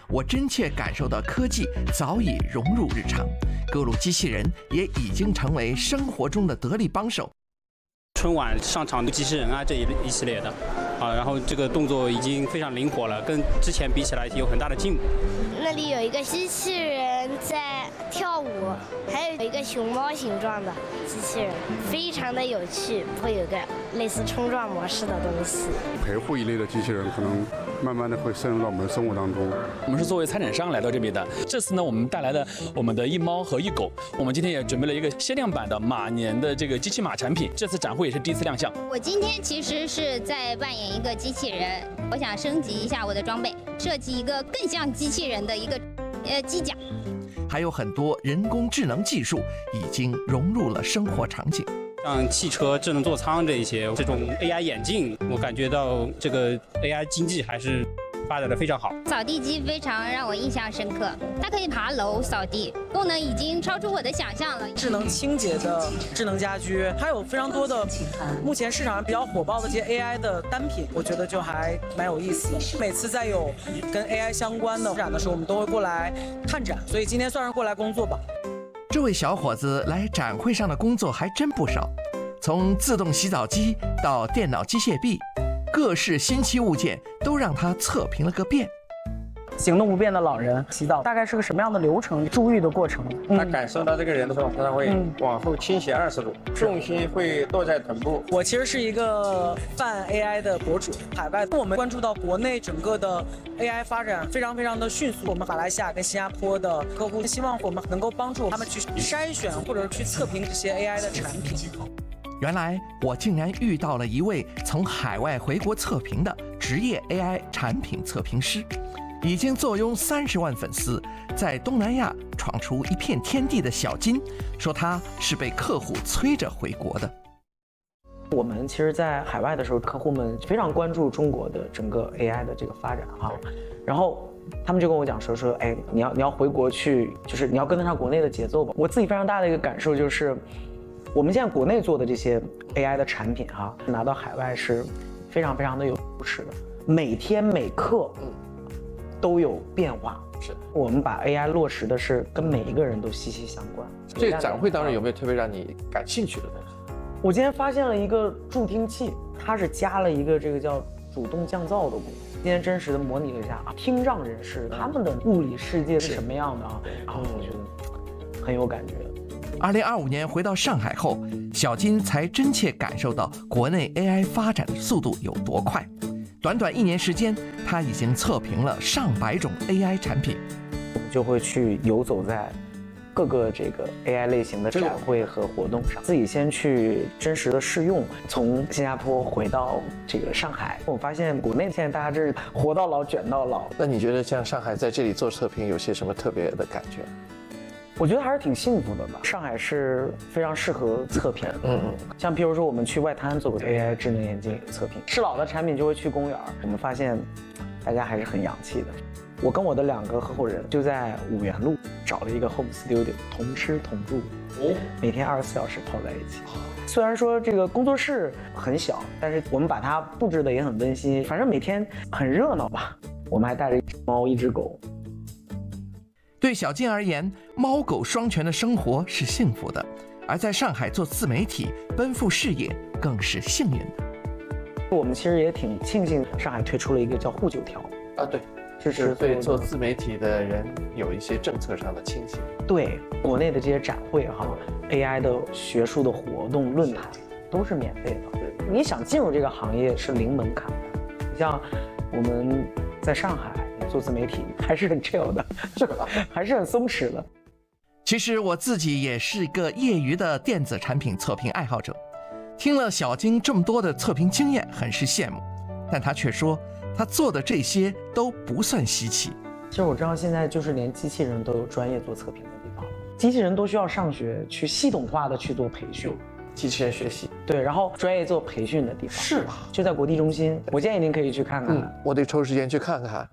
我真切感受到科技早已融入日常，各路机器人也已经成为生活中的得力帮手。 春晚上场的机器人啊，这一系列的然后这个动作已经非常灵活了，跟之前比起来有很大的进步。 那里有一个机器人在跳舞，还有一个熊猫形状的机器人，非常的有趣，会有个类似冲撞模式的东西。 陪护一类的机器人可能慢慢的会渗入到我们的生活当中。 我们是作为参展商来到这里的，这次呢，我们带来的我们的一猫和一狗，我们今天也准备了一个限量版的马年的这个机器马产品，这次展会也是第一次亮相。 我今天其实是在扮演一个机器人，我想升级一下我的装备，设计一个更像机器人的一个机甲。 还有很多人工智能技术已经融入了生活场景。 像汽车智能座舱这种 AI 眼镜，我感觉到这个 AI 经济还是发展的非常好。 扫地机非常让我印象深刻，它可以爬楼扫地，功能已经超出我的想象了。 智能清洁的智能家居，还有非常多的目前市场上比较火爆的这些 AI 的单品，我觉得就还蛮有意思的。每次在有跟 AI 相关的展的时候，我们都会过来看展，所以今天算是过来工作吧。 这位小伙子来展会上的工作还真不少，从自动洗澡机到电脑机械臂，各式新奇物件都让他测评了个遍。 行动不便的老人洗澡大概是个什么样的流程？注意的过程。 他感受到这个人的时候，他会往后倾斜20度，重心会落在臀部。 我其实是一个泛 AI 的博主，海外我们关注到国内整个的 AI 发展非常的迅速。我们马来西亚跟新加坡的客户希望我们能够帮助他们去筛选或者去测评这些 AI 的产品。 原来我竟然遇到了一位从海外回国测评的职业 AI 产品测评师，已经坐拥30万粉丝，在东南亚闯出一片天地的小金，说他是被客户催着回国的。 我们其实，在海外的时候，客户们非常关注中国的整个 AI 的这个发展哈，然后他们就跟我讲说，哎，你要回国去，就是你要跟得上国内的节奏吧。我自己非常大的一个感受就是，我们现在国内做的这些 AI 的产品哈，拿到海外是非常的有优势的，每天每刻都有变化。 是我们把 AI 落实的是跟每一个人都息息相关。 这个展会当中有没有特别让你感兴趣的东西？ 我今天发现了一个助听器，它是加了一个这个叫主动降噪的功能。今天真实的模拟了一下听障人士他们的物理世界是什么样的啊，然后我觉得很有感觉。 2025年回到上海后，小金才真切感受到国内 AI 发展的速度有多快。短1年时间，他已经测评了上百种 AI 产品。 我们就会去游走在各个这个 AI 类型的展会和活动上，自己先去真实的试用。从新加坡回到这个上海，我发现国内现在大家真是活到老卷到老。 那你觉得像上海在这里做测评有些什么特别的感觉？ 我觉得还是挺幸福的吧。上海是非常适合测评，像譬如说我们去外滩做过 AI 智能眼镜测评，是老的产品就会去公园，我们发现大家还是很洋气的。我跟我的2个合伙人就在五原路找了一个 home studio， 同吃同住，每天24小时泡在一起。虽然说这个工作室很小，但是我们把它布置的也很温馨，反正每天很热闹吧。我们还带着1只猫1只狗。 对小金而言，猫狗双全的生活是幸福的，而在上海做自媒体奔赴事业更是幸运的。 我们其实也挺庆幸上海推出了一个叫护9条啊，对，就是对做自媒体的人有一些政策上的倾斜。 对，国内的这些展会哈，AI 的学术的活动论坛都是免费的。你想进入这个行业是零门槛的。你像我们在上海做自媒体还是很 chill 的，是吧？还是很松弛的。 其实我自己也是一个业余的电子产品测评爱好者，听了小金这么多的测评经验，很是羡慕。但他却说，他做的这些都不算稀奇。 其实我知道现在就是连机器人都有专业做测评的地方了，机器人都需要上学去系统化的去做培训。 机器人学习， 对，然后专业做培训的地方是吧？ 就在国际中心，我建议您可以去看看。 我得抽时间去看看。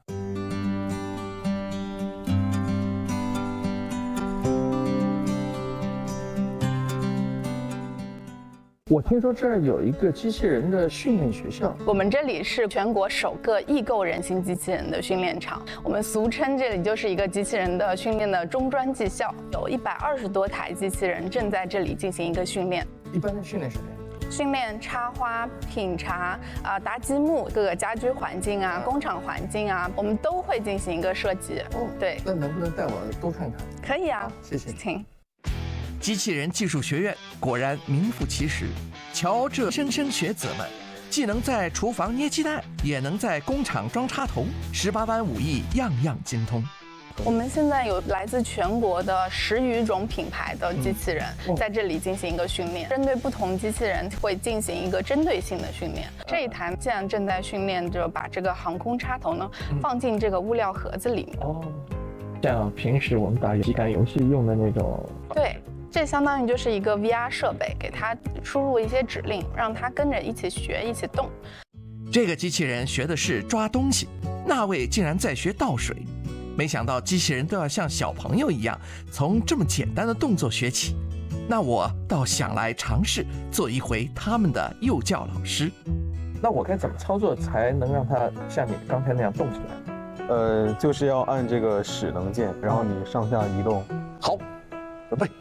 我听说这儿有一个机器人的训练学校， 我们这里是全国首个异构人形机器人的训练场，我们俗称这里就是一个机器人的训练的中专技校，有120多台机器人正在这里进行一个训练。 一般的训练什么呀？ 训练插花、品茶搭积木，各个家居环境啊、工厂环境啊，我们都会进行一个设计。对， 那能不能带我多看看？ 可以啊， 谢谢， 请。 机器人技术学院果然名副其实，瞧这莘莘学子们，既能在厨房捏鸡蛋，也能在工厂装插头，18般武艺样样精通。 我们现在有来自全国的10余种品牌的机器人在这里进行一个训练，针对不同机器人会进行一个针对性的训练。这一台现在正在训练着把这个航空插头呢放进这个物料盒子里面。 像平时我们打体感游戏用的那种。 对。这相当于就是一个 VR 设备，给它输入一些指令，让它跟着一起学、一起动。 这个机器人学的是抓东西，那位竟然在学倒水。没想到机器人都要像小朋友一样，从这么简单的动作学起。那我倒想来尝试做一回他们的幼教老师。 那我该怎么操作才能让它像你刚才那样动起来？ 就是要按这个使能键，然后你上下移动。 好。准备。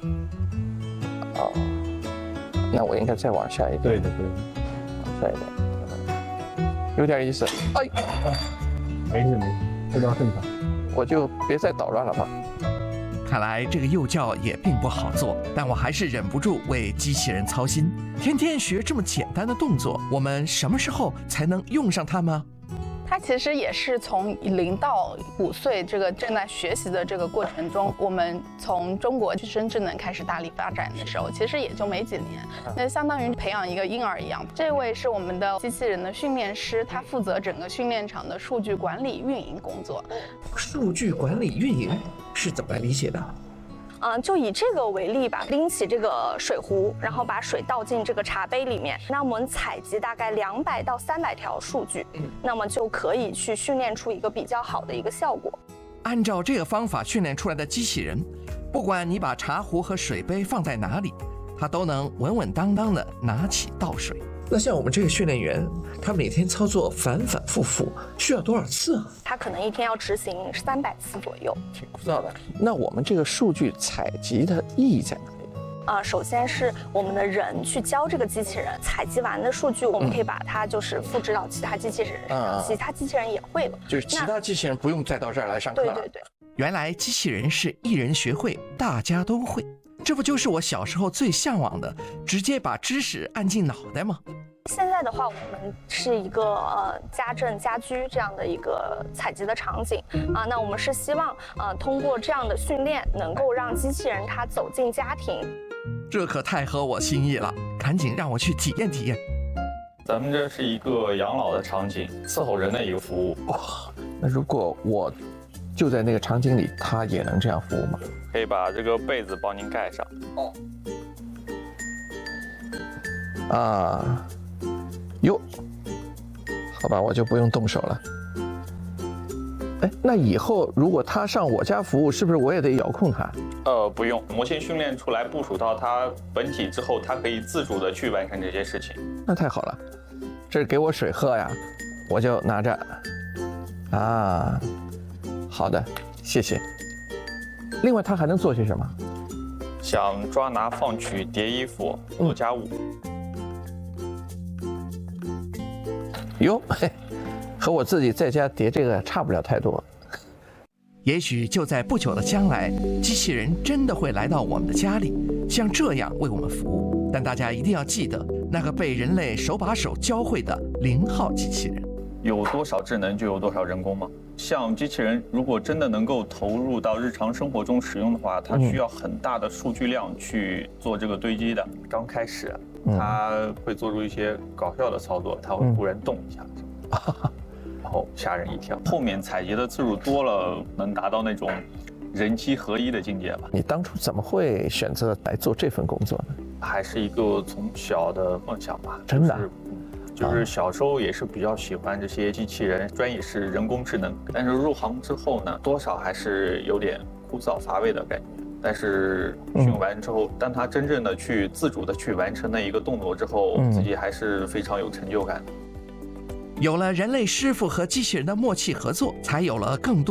那我应该再往下一点。 对， 往下一点，有点意思。哎， 没事，这倒正常。 我就别再捣乱了吧。 看来这个幼教也并不好做，但我还是忍不住为机器人操心。天天学这么简单的动作，我们什么时候才能用上它吗？ 它其实也是从0到5岁这个正在学习的这个过程中，我们从中国具身智能开始大力发展的时候，其实也就没几年，那相当于培养一个婴儿一样。这位是我们的机器人的训练师，他负责整个训练场的数据管理运营工作。 数据管理运营是怎么理解的？ 就以这个为例吧，拎起这个水壶，然后把水倒进这个茶杯里面，那我们采集大概200到300条数据，那么就可以去训练出一个比较好的一个效果。 按照这个方法训练出来的机器人，不管你把茶壶和水杯放在哪里，它都能稳稳当当的拿起倒水。那像我们这个训练员，他每天操作反反复复，需要多少次啊？ 他可能一天要执行300次左右， 挺枯燥的。那我们这个数据采集的意义在哪里？ 首先是我们的人去教这个机器人，采集完的数据，我们可以把它就是复制到其他机器人上，其他机器人也会了。 就是其他机器人不用再到这儿来上课了。 对。 原来机器人是一人学会，大家都会。这不就是我小时候最向往的，直接把知识按进脑袋吗？ 现在的话，我们是一个家政家居这样的一个采集的场景啊。那我们是希望通过这样的训练，能够让机器人它走进家庭。 这可太合我心意了，赶紧让我去体验体验。 咱们这是一个养老的场景，伺候人的一个服务。 哇，那如果我就在那个场景里，它也能这样服务吗？ 可以把这个被子帮您盖上。 哟，好吧，我就不用动手了。哎，那以后如果他上我家服务，是不是我也得遥控他？ 不用，模型训练出来部署到它本体之后，它可以自主的去完成这些事情。 那太好了，这是给我水喝呀，我就拿着。好的，谢谢。另外，它还能做些什么？ 想抓拿放取、叠衣服、做家务。 哟，和我自己在家叠这个差不了太多。 也许就在不久的将来，机器人真的会来到我们的家里，像这样为我们服务。但大家一定要记得，那个被人类手把手教会的0号机器人。 有多少智能就有多少人工吗？像机器人如果真的能够投入到日常生活中使用的话，它需要很大的数据量去做这个堆积的。刚开始它会做出一些搞笑的操作，它会忽然动一下，然后吓人一跳。后面采集的次数多了，能达到那种人机合一的境界吧。 你当初怎么会选择来做这份工作呢？ 还是一个从小的梦想吧。 真的。 就是小时候也是比较喜欢这些机器人，专业是人工智能，但是入行之后呢，多少还是有点枯燥乏味的感觉。 但是训完之后，当他真正的去自主的去完成那一个动作之后，自己还是非常有成就感的。 有了人类师傅和机器人的默契合作，才有了更多